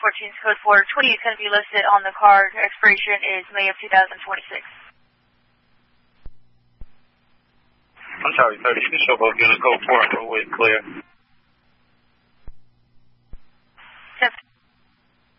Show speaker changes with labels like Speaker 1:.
Speaker 1: 14's code for 20 is going to be listed on the card. Expiration is May of 2026.
Speaker 2: I'm sorry, 30. You can show both units code 4 and roadway clear.